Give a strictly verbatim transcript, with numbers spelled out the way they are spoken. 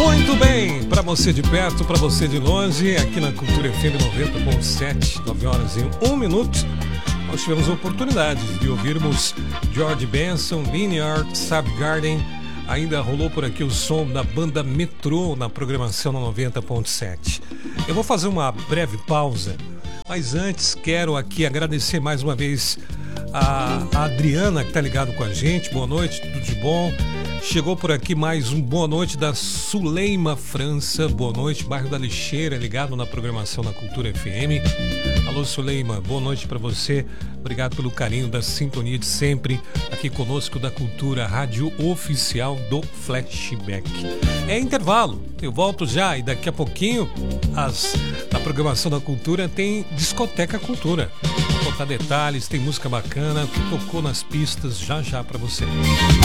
Muito bem, para você de perto, para você de longe, aqui na Cultura F M noventa ponto sete, nove horas e um minuto, nós tivemos a oportunidade de ouvirmos George Benson, Vineyard, Soundgarden. Ainda rolou por aqui o som da banda Metrô na programação na noventa ponto sete. Eu vou fazer uma breve pausa, mas antes quero aqui agradecer mais uma vez a, a Adriana que está ligado com a gente. Boa noite, tudo de bom? Chegou por aqui mais um boa noite da Suleima França. Boa noite, bairro da Lixeira, ligado na programação da Cultura F M. Alô, Suleima, boa noite para você. Obrigado pelo carinho da sintonia de sempre aqui conosco da Cultura, rádio oficial do Flashback. É intervalo, eu volto já e daqui a pouquinho as, na programação da Cultura tem Discoteca Cultura. Vou contar detalhes, tem música bacana que tocou nas pistas já já para você.